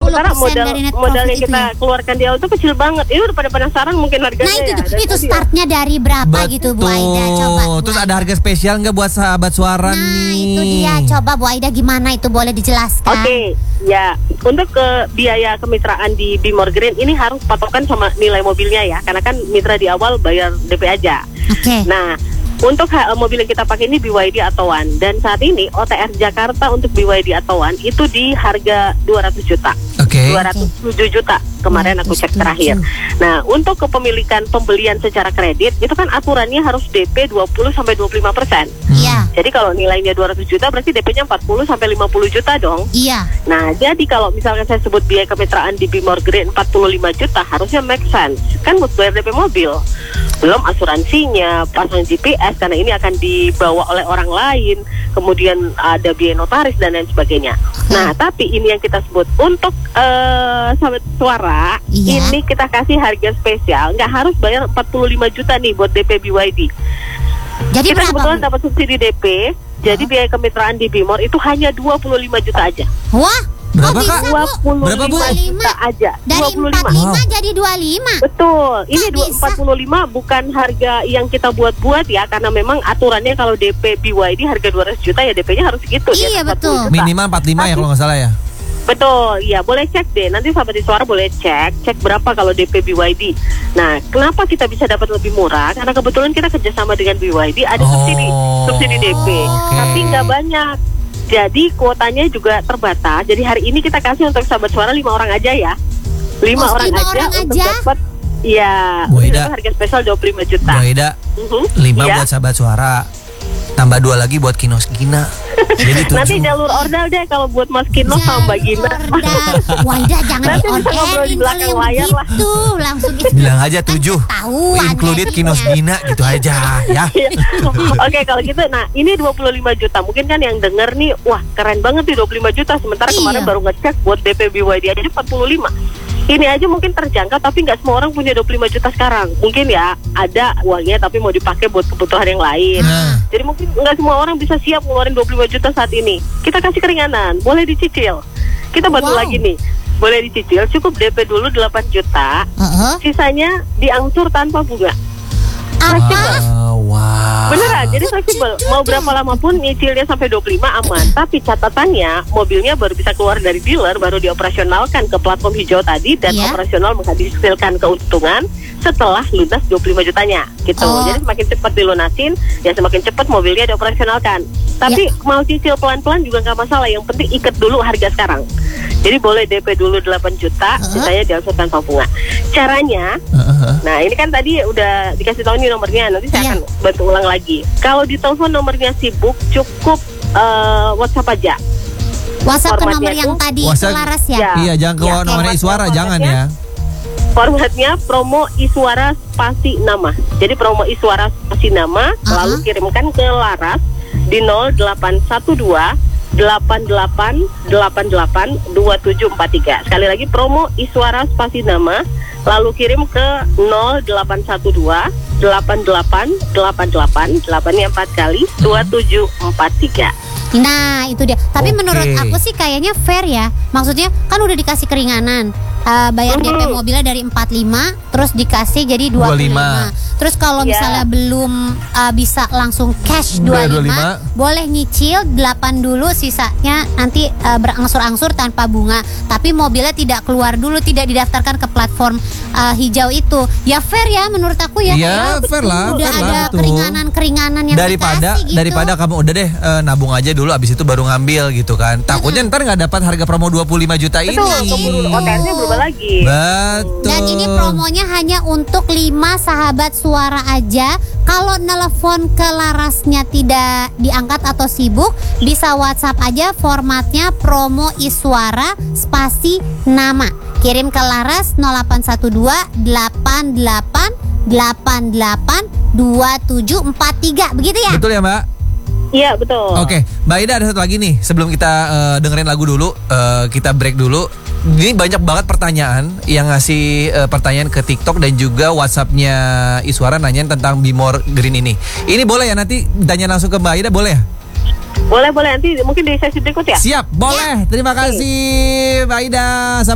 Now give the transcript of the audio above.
Sementara dari net modal profit yang kita keluarkan di awal itu kecil banget. Ini udah pada penasaran mungkin harganya. Nah itu startnya dari berapa gitu Bu Aida? Coba. Terus ada harga spesial nggak buat sahabat suara nih? Nah itu dia. Coba Bu Aida gimana itu boleh dijelaskan? Oke, ya untuk biaya kemitraan di Bimor Green ini harus patokan sama nilai mobilnya ya, karena kan mitra di awal bayar DP aja. Oke. Nah, untuk mobil yang kita pakai ini BYD Atauan, dan saat ini OTR Jakarta untuk BYD Atauan itu di harga 200 juta. Oke. 207 juta kemarin aku cek terakhir. Nah, untuk kepemilikan pembelian secara kredit itu kan aturannya harus DP 20-25%. Iya. Jadi kalau nilainya 200 juta berarti DP-nya 40-50 juta dong. Iya. Nah, jadi kalau misalkan saya sebut biaya kemitraan di Bimor Green 45 juta harusnya make sense. Kan buat bayar DP mobil. Belum asuransinya, pasang GPS karena ini akan dibawa oleh orang lain, kemudian ada biaya notaris dan lain sebagainya. Nah, tapi ini yang kita sebut untuk sahabat suara, ini kita kasih harga spesial, nggak harus bayar 45 juta nih buat DP BYD. Jadi kita berapa, kebetulan Bu? dapat subsidi DP, jadi biaya kemitraan di Bimor itu hanya 25 juta aja. Wah, Berapa, kok bisa, Kak? Bu? 25 Berapa, Bu? juta aja. Dari 45 jadi 25. Betul, ini Kok bisa? 45 bukan harga yang kita buat-buat ya, karena memang aturannya kalau DP BYD harga 200 juta ya DP-nya harus segitu. Iya, ya, 40 betul. juta. Minimal 45 ya kalau nggak salah ya. Betul, ya boleh cek deh. Nanti sahabat di suara boleh cek berapa kalau DP BYD. Nah, kenapa kita bisa dapat lebih murah? Karena kebetulan kita kerjasama dengan BYD, ada subsidi DP, tapi nggak banyak. Jadi kuotanya juga terbatas. Jadi hari ini kita kasih untuk sahabat suara 5 orang aja ya. 5 orang aja untuk dapat. Iya, Bu Aida, harga spesial 25 juta. Bu Aida, 5 buat sahabat suara, tambah 2 lagi buat Kinos Gina. Jadi 7. Nanti jalur ordal deh kalau buat Mas Kino sama Mbak Gina. Wah, jangan Nanti bisa ngobrol di belakang layar lah. Itu langsung bilang aja 7. Included Kinos Gina gitu aja ya. Oke, kalau gitu, nah ini 25 juta. Mungkin kan yang denger nih, wah keren banget nih 25 juta. Sementara kemarin baru ngecek buat DP BYD aja 45. Ini aja mungkin terjangkau, tapi nggak semua orang punya 25 juta sekarang. Mungkin ya ada uangnya tapi mau dipakai buat kebutuhan yang lain. Jadi mungkin nggak semua orang bisa siap ngeluarin 25 juta saat ini. Kita kasih keringanan, boleh dicicil. Kita bantu lagi nih, boleh dicicil, cukup DP dulu 8 juta, sisanya diangsur tanpa bunga. Wow. Beneran, jadi fleksibel. Mau berapa lama pun nyicilnya sampai 25 aman. Tapi catatannya, mobilnya baru bisa keluar dari dealer, baru dioperasionalkan ke platform hijau tadi, dan operasional menghasilkan keuntungan setelah lunas 25 jutanya gitu. Jadi semakin cepat dilunasin, ya semakin cepat mobilnya dioperasionalkan. Tapi mau cicil pelan-pelan juga nggak masalah. Yang penting ikat dulu harga sekarang. Jadi boleh DP dulu 8 juta, sisanya diangsur tanpa bunga. Caranya, nah ini kan tadi udah dikasih tahu nih nomornya, nanti saya akan bantu ulang lagi. Kalau di telepon nomornya sibuk, cukup WhatsApp aja. WhatsApp ke nomor yang tadi selaras ya? Iya, jangan ke nomornya Iswara, jangan ya. Formatnya promo Iswara spasi nama. Jadi promo Iswara spasi nama, lalu kirimkan ke Laras di 0812 88882743. Sekali lagi promo Iswara spasi nama, lalu kirim ke 0812 8888 nya 4 kali 2743. Nah itu dia. Tapi menurut aku sih kayaknya fair ya. Maksudnya kan udah dikasih keringanan, bayar DP mobilnya dari 45 terus dikasih jadi 25. Terus kalau misalnya belum bisa langsung cash 25, boleh nyicil 8 dulu, sisanya nanti berangsur-angsur tanpa bunga. Tapi mobilnya tidak keluar dulu, tidak didaftarkan ke platform hijau itu. Ya fair ya menurut aku ya. Iya fair lah. Udah fair ada keringanan-keringanan yang dikasih gitu. Daripada kamu udah deh nabung aja dulu, abis itu baru ngambil gitu kan. Takutnya ntar nggak dapat harga promo 25 juta ini. Betul, OTR-nya berubah lagi. Betul. Dan ini promonya hanya untuk 5 sahabat suara aja. Kalau nelpon ke Larasnya tidak diangkat atau sibuk, bisa WhatsApp aja, formatnya promo Iswara spasi nama. Kirim ke Laras 0812 88882743. Begitu ya? Betul ya, Mbak? Iya, betul. Oke, Mbak Ida, ada satu lagi nih. Sebelum kita dengerin lagu dulu, kita break dulu. Ini banyak banget pertanyaan yang ngasih pertanyaan ke TikTok dan juga WhatsApp-nya Iswara nanyain tentang Bimor Green ini. Ini boleh ya nanti tanya langsung ke Mbak Ida, boleh ya? Boleh nanti mungkin di sesi berikut ya. Siap, boleh. Terima kasih Mbak Ida.